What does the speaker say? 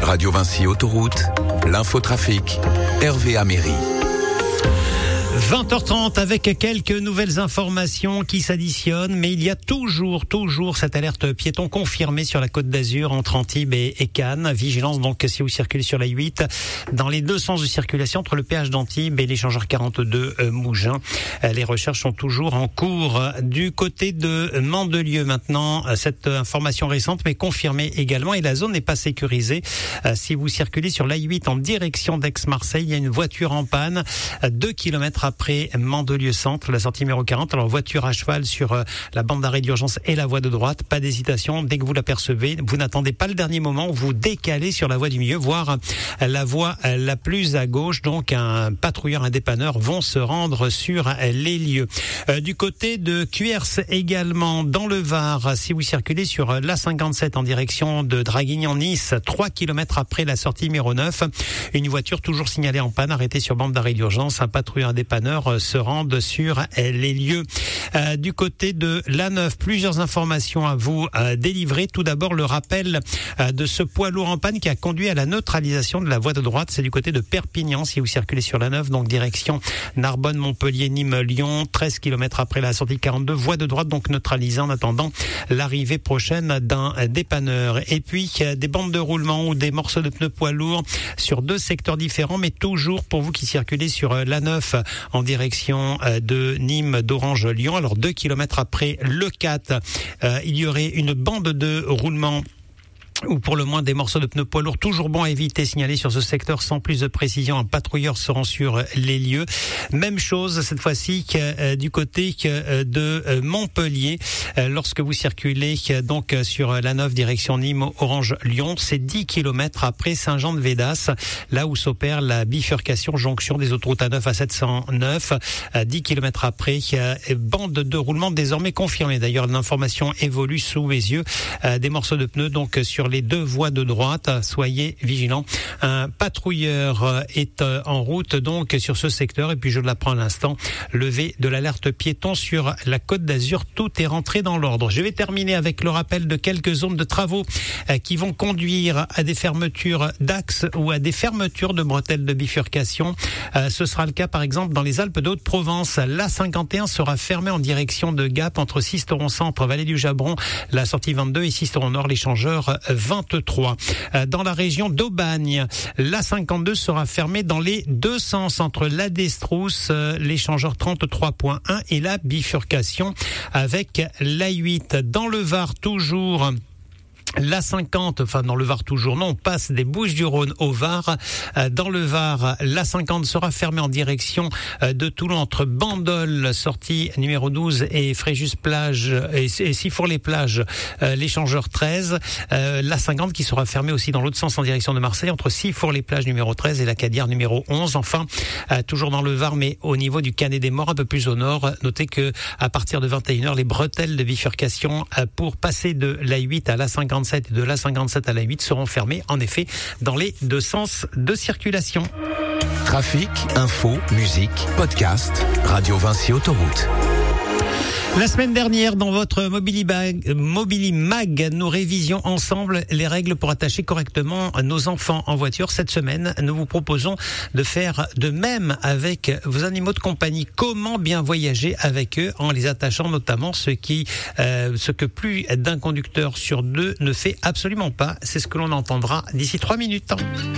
Radio Vinci Autoroute, l'infotrafic, Hervé Améry. 20h30 avec quelques nouvelles informations qui s'additionnent, mais il y a toujours cette alerte piéton confirmée sur la Côte d'Azur entre Antibes et Cannes. Vigilance donc si vous circulez sur la 8 dans les deux sens de circulation entre le péage d'Antibes et l'échangeur 42 Mougins. Les recherches sont toujours en cours. Du côté de Mandelieu maintenant, cette information récente mais confirmée également, et la zone n'est pas sécurisée. Si vous circulez sur la 8 en direction d'Aix-Marseille, il y a une voiture en panne 2 km après Mandelieu Centre, la sortie numéro 40. Alors voiture à cheval sur la bande d'arrêt d'urgence et la voie de droite. Pas d'hésitation, dès que vous l'apercevez, vous n'attendez pas le dernier moment, vous décalez sur la voie du milieu, voire la voie la plus à gauche. Donc un patrouilleur, un dépanneur vont se rendre sur les lieux. Du côté de Cuers également, dans le Var, si vous circulez sur l'A57 en direction de Draguignan-Nice, 3 km après la sortie numéro 9, une voiture toujours signalée en panne, arrêtée sur bande d'arrêt d'urgence. Un patrouilleur, un dépanneur se rendent sur les lieux. Du côté de l'A9, plusieurs informations à vous délivrer. Tout d'abord, le rappel de ce poids lourd en panne qui a conduit à la neutralisation de la voie de droite. C'est du côté de Perpignan, si vous circulez sur l'A9, donc direction Narbonne, Montpellier, Nîmes, Lyon, 13 km après la sortie 42, voie de droite donc neutralisée en attendant l'arrivée prochaine d'un dépanneur. Et puis, des bandes de roulement ou des morceaux de pneus poids lourds sur deux secteurs différents, mais toujours pour vous qui circulez sur l'A9 en direction de Nîmes, d'Orange, Lyon. Alors 2 km après le 4, il y aurait une bande de roulement ou pour le moins des morceaux de pneus poids lourds, toujours bon à éviter, signalé sur ce secteur sans plus de précision. Un patrouilleur se rend sur les lieux. Même chose cette fois-ci du côté de Montpellier. Lorsque vous circulez donc sur la 9 direction Nîmes, Orange, Lyon, c'est 10 km après Saint-Jean-de-Védas, là où s'opère la bifurcation jonction des autoroutes A9 à 709. 10 km après, bande de roulement désormais confirmée. D'ailleurs, l'information évolue sous mes yeux. Des morceaux de pneus donc sur les deux voies de droite, soyez vigilants. Un patrouilleur est en route donc sur ce secteur, et puis je l'apprends à l'instant, levée de l'alerte piéton sur la Côte d'Azur, tout est rentré dans l'ordre. Je vais terminer avec le rappel de quelques zones de travaux qui vont conduire à des fermetures d'axes ou à des fermetures de bretelles de bifurcation. Ce sera le cas par exemple dans les Alpes d'Haute-Provence. L'A51 sera fermée en direction de Gap entre Sisteron Centre, Vallée du Jabron, la sortie 22, et Sisteron Nord, l'échangeur 23. Dans la région d'Aubagne, l'A52 sera fermée dans les deux sens entre la Destrousse, l'échangeur 33.1 et la bifurcation avec l'A8. Dans le Var toujours, l'A50, enfin dans le Var toujours, non, on passe des Bouches-du-Rhône au Var. Dans le Var, l'A50 sera fermée en direction de Toulon entre Bandol, sortie numéro 12, et Fréjus-Plage et Sifour-les-Plages, l'échangeur 13. L'A50 qui sera fermée aussi dans l'autre sens en direction de Marseille entre Sifour-les-Plages numéro 13 et la Cadière numéro 11. Enfin, toujours dans le Var, mais au niveau du Canet des Morts, un peu plus au nord, notez que à partir de 21h, les bretelles de bifurcation pour passer de l'A8 à l'A57 et de l'A57 à l'A8 seront fermées, en effet, dans les deux sens de circulation. Trafic, info, musique, podcast, Radio Vinci Autoroute. La semaine dernière, dans votre Mobilimag, nous révisions ensemble les règles pour attacher correctement nos enfants en voiture. Cette semaine, nous vous proposons de faire de même avec vos animaux de compagnie. Comment bien voyager avec eux en les attachant, notamment ce que plus d'un conducteur sur deux ne fait absolument pas. C'est ce que l'on entendra d'ici 3 minutes.